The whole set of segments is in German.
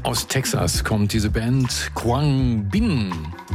Aus Texas kommt diese Band Quang Binh.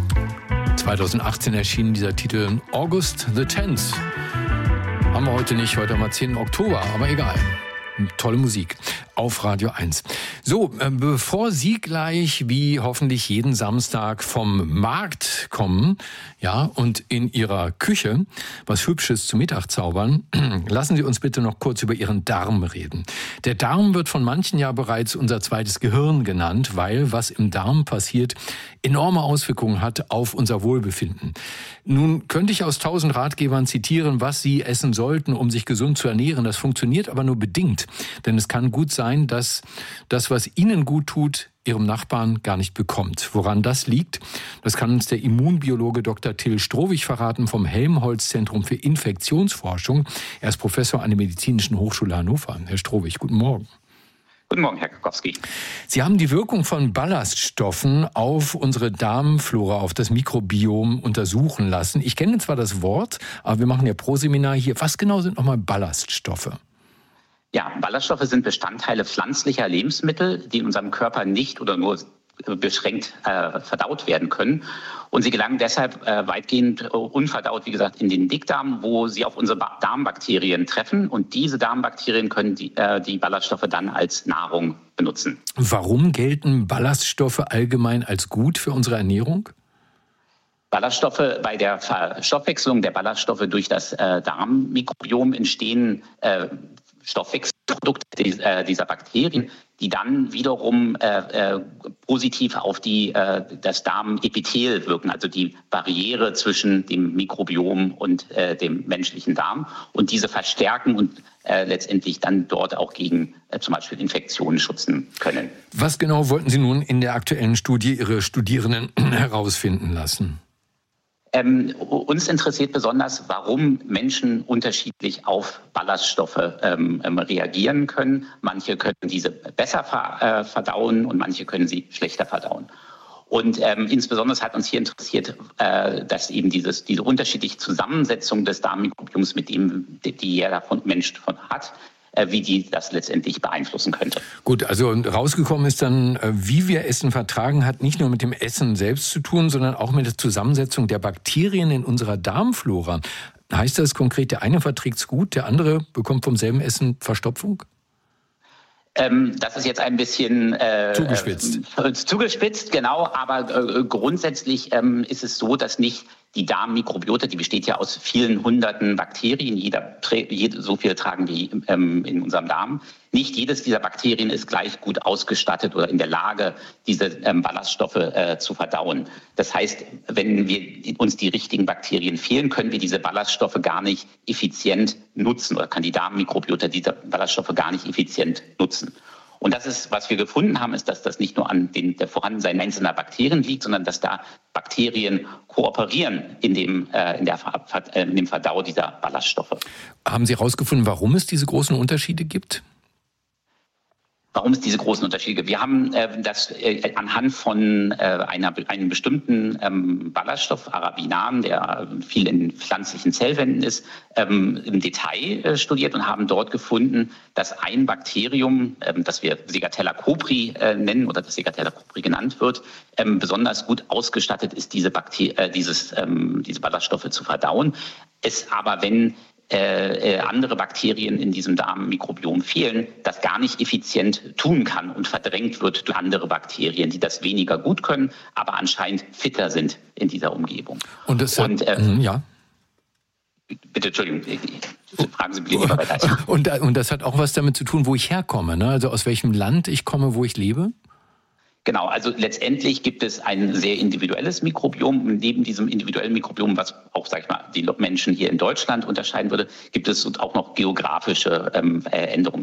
2018 erschien dieser Titel August the 10th. Haben wir heute nicht, heute haben wir 10. Oktober, aber egal. Tolle Musik auf Radio 1. So, bevor Sie gleich wie hoffentlich jeden Samstag vom Markt kommen, ja, und in Ihrer Küche was Hübsches zu Mittag zaubern, lassen Sie uns bitte noch kurz über Ihren Darm reden. Der Darm wird von manchen ja bereits unser zweites Gehirn genannt, weil was im Darm passiert, enorme Auswirkungen hat auf unser Wohlbefinden. Nun könnte ich aus 1000 Ratgebern zitieren, was Sie essen sollten, um sich gesund zu ernähren. Das funktioniert aber nur bedingt. Denn es kann gut sein, dass das, was Ihnen gut tut, Ihrem Nachbarn gar nicht bekommt. Woran das liegt, das kann uns der Immunbiologe Dr. Till Strohwig verraten vom Helmholtz-Zentrum für Infektionsforschung. Er ist Professor an der Medizinischen Hochschule Hannover. Herr Strohwig, guten Morgen. Guten Morgen, Herr Kakowski. Sie haben die Wirkung von Ballaststoffen auf unsere Darmflora, auf das Mikrobiom untersuchen lassen. Ich kenne zwar das Wort, aber wir machen ja Pro-Seminar hier. Was genau sind nochmal Ballaststoffe? Ja, Ballaststoffe sind Bestandteile pflanzlicher Lebensmittel, die in unserem Körper nicht oder nur beschränkt verdaut werden können. Und sie gelangen deshalb weitgehend unverdaut, wie gesagt, in den Dickdarm, wo sie auf unsere Darmbakterien treffen. Und diese Darmbakterien können die Ballaststoffe dann als Nahrung benutzen. Warum gelten Ballaststoffe allgemein als gut für unsere Ernährung? Ballaststoffe, bei der Verstoffwechslung der Ballaststoffe durch das Darmmikrobiom entstehen Stoffwechselprodukte dieser Bakterien, die dann wiederum positiv auf das Darmepithel wirken, also die Barriere zwischen dem Mikrobiom und dem menschlichen Darm, und diese verstärken und letztendlich dann dort auch gegen zum Beispiel Infektionen schützen können. Was genau wollten Sie nun in der aktuellen Studie Ihre Studierenden herausfinden lassen? Uns interessiert besonders, warum Menschen unterschiedlich auf Ballaststoffe reagieren können. Manche können diese besser verdauen und manche können sie schlechter verdauen. Und insbesondere hat uns hier interessiert, dass eben diese unterschiedliche Zusammensetzung des Darmmikrobioms, mit dem die jeder Mensch hat, wie die das letztendlich beeinflussen könnte. Gut, also rausgekommen ist dann, wie wir Essen vertragen, hat nicht nur mit dem Essen selbst zu tun, sondern auch mit der Zusammensetzung der Bakterien in unserer Darmflora. Heißt das konkret, der eine verträgt es gut, der andere bekommt vom selben Essen Verstopfung? Das ist jetzt ein bisschen zugespitzt, genau. Aber grundsätzlich ist es so, dass nicht die Darmmikrobiota, die besteht ja aus vielen hunderten Bakterien, so viel tragen wir in unserem Darm. Nicht jedes dieser Bakterien ist gleich gut ausgestattet oder in der Lage, diese Ballaststoffe zu verdauen. Das heißt, wenn uns die richtigen Bakterien fehlen, können wir diese Ballaststoffe gar nicht effizient nutzen oder kann die Darmmikrobiota diese Ballaststoffe gar nicht effizient nutzen. Und das ist, was wir gefunden haben, ist, dass das nicht nur an der Vorhandensein einzelner Bakterien liegt, sondern dass da Bakterien kooperieren in dem Verdau dieser Ballaststoffe. Haben Sie herausgefunden, warum es diese großen Unterschiede gibt? Warum es diese großen Unterschiede gibt? Wir haben das anhand von einem bestimmten Ballaststoff, Arabinan, der viel in pflanzlichen Zellwänden ist, im Detail studiert und haben dort gefunden, dass ein Bakterium, das wir Segatella copri nennen oder das Segatella copri genannt wird, besonders gut ausgestattet ist, diese Ballaststoffe zu verdauen. Es aber, wenn andere Bakterien in diesem Darmmikrobiom fehlen, das gar nicht effizient tun kann und verdrängt wird durch andere Bakterien, die das weniger gut können, aber anscheinend fitter sind in dieser Umgebung. Und das ja. Bitte, Entschuldigung, fragen Sie bitte lieber weiter. Und das hat auch was damit zu tun, wo ich herkomme, ne? Also aus welchem Land ich komme, wo ich lebe? Genau, also letztendlich gibt es ein sehr individuelles Mikrobiom. Neben diesem individuellen Mikrobiom, was auch, die Menschen hier in Deutschland unterscheiden würde, gibt es auch noch geografische Änderungen.